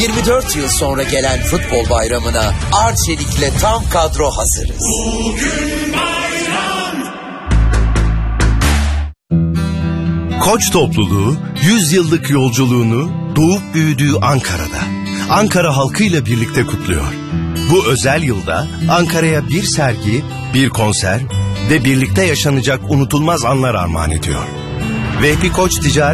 24 yıl sonra gelen futbol bayramına Arçelik'le tam kadro hazırız. Koç topluluğu 100 yıllık yolculuğunu doğup büyüdüğü Ankara'da, Ankara halkıyla birlikte kutluyor. Bu özel yılda Ankara'ya bir sergi, bir konser ve birlikte yaşanacak unutulmaz anlar armağan ediyor. Vehbi Koç Ticaret